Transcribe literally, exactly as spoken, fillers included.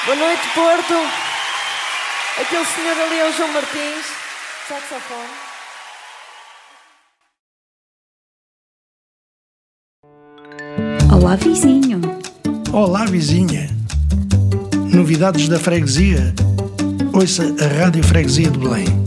Boa noite, Porto. Aquele senhor ali é o João Martins, saxofone. Olá, vizinho. Olá, vizinha. Novidades da freguesia? Ouça a Rádio Freguesia de Belém.